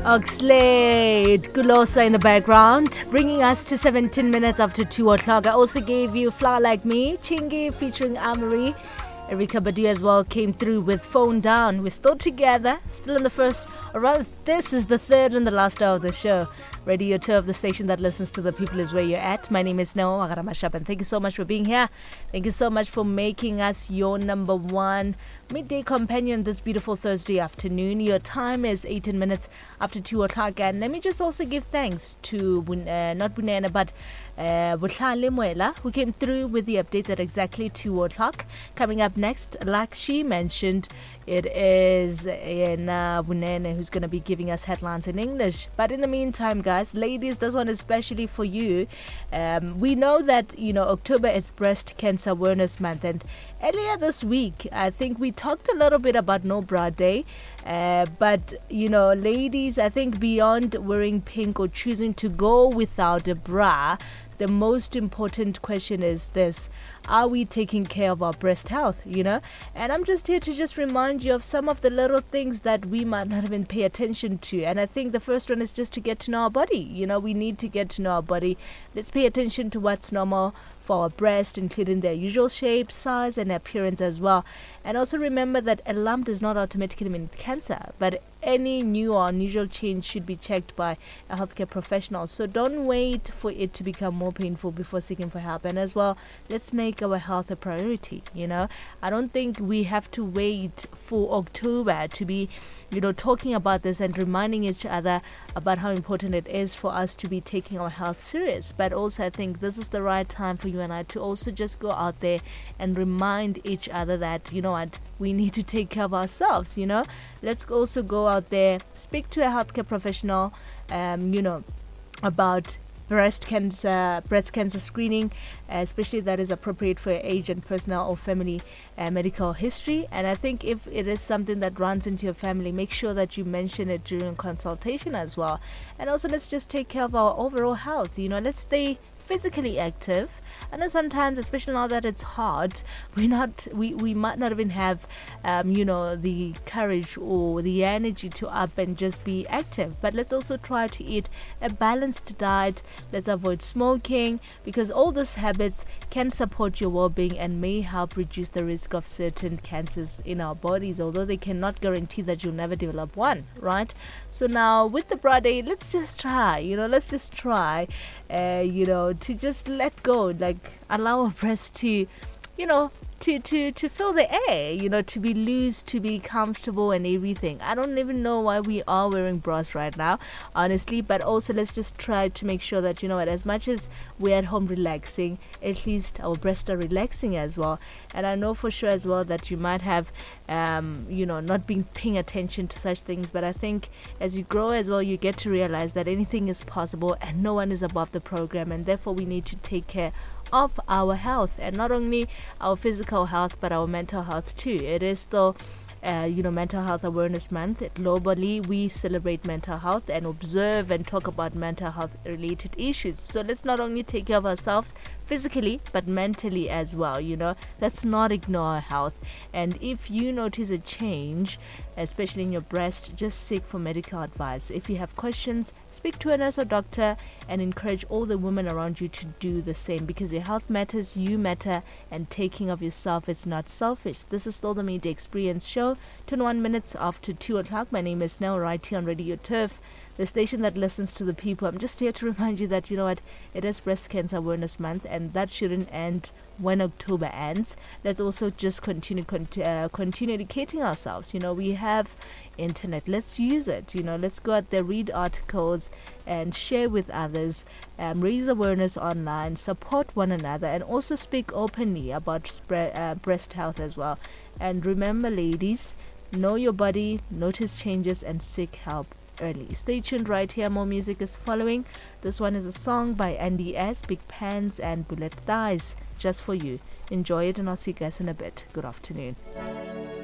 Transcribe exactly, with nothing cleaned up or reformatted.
Oxlade, Gulosa in the background, bringing us to seventeen minutes after two o'clock. I also gave you Fly Like Me, Chingy featuring Amory. Erykah Badu as well came through with Phone Down. We're still together, still in the first, or rather, this is the third and the last hour of the show. Radio Tour of the station that listens to the people is where you're at. My name is Noah Agaramashap, and thank you so much for being here. Thank you so much for making us your number one midday companion this beautiful Thursday afternoon. Your time is eighteen minutes after two o'clock, and let me just also give thanks to uh, not Bunena but uh, Butlale Mwela, who came through with the update at exactly two o'clock. Coming up next, like she mentioned, it is Ena Bunene who's going to be giving us headlines in English. But in the meantime, guys, ladies, this one is especially for you. Um, we know that, you know, October is Breast Cancer Awareness Month, and earlier this week, I think we talked a little bit about No Bra Day. Uh, but, you know, ladies, I think beyond wearing pink or choosing to go without a bra, the most important question is this: are we taking care of our breast health, you know? And I'm just here to just remind you of some of the little things that we might not even pay attention to. And I think the first one is just to get to know our body. You know, we need to get to know our body. Let's pay attention to what's normal for our breast, including their usual shape, size, and appearance as well. And also remember that a lump does not automatically mean cancer, but any new or unusual change should be checked by a healthcare professional. So don't wait for it to become more painful before seeking for help. And as well, let's make our health a priority. You know, I don't think we have to wait for October to be, you know, talking about this and reminding each other about how important it is for us to be taking our health serious. But also, I think this is the right time for you and I to also just go out there and remind each other that, you know what, we need to take care of ourselves. You know, let's also go out there, speak to a healthcare professional, um, you know, about breast cancer, breast cancer screening, uh, especially that is appropriate for your age and personal or family uh, medical history. And I think if it is something that runs into your family, make sure that you mention it during consultation as well. And also, let's just take care of our overall health. You know, let's stay physically active. I know sometimes, especially now that it's hot, we not we, we might not even have um, you know, the courage or the energy to up and just be active. But let's also try to eat a balanced diet. Let's avoid smoking, because all these habits can support your well-being and may help reduce the risk of certain cancers in our bodies, although they cannot guarantee that you'll never develop one, right? So now with the bra day, let's just try, you know, let's just try uh, you know, to just let go, like allow our breasts to, you know, to, to, to fill the air, you know, to be loose, to be comfortable and everything. I don't even know why we are wearing bras right now, honestly, but also let's just try to make sure that, you know what, as much as we're at home relaxing, at least our breasts are relaxing as well. And I know for sure as well that you might have, um, you know, not been paying attention to such things, but I think as you grow as well, you get to realize that anything is possible and no one is above the program, and therefore we need to take care of our health, and not only our physical health but our mental health too. It is still uh, you know, Mental Health Awareness Month. Globally, we celebrate mental health and observe and talk about mental health related issues. So let's not only take care of ourselves physically but mentally as well. You know, let's not ignore our health. And if you notice a change, especially in your breast, just seek for medical advice. If you have questions, speak to a nurse or doctor, and encourage all the women around you to do the same, because your health matters, you matter, and taking of yourself is not selfish. This is still the Media Experience Show, twenty-one minutes after two o'clock. My name is Nell, right here on Radio Turf, the station that listens to the people. I'm just here to remind you that, you know what, it is Breast Cancer Awareness Month, and that shouldn't end when October ends. Let's also just continue cont- uh, continue educating ourselves. You know, we have internet, let's use it. You know, let's go out there, read articles and share with others, um, raise awareness online, support one another, and also speak openly about spre- uh, breast health as well. And remember, ladies, know your body, notice changes, and seek help early. Stay tuned right here. More music is following. This one is a song by Andy S, Big Pants and Bullet Thighs, just for you. Enjoy it, and I'll see you guys in a bit. Good afternoon.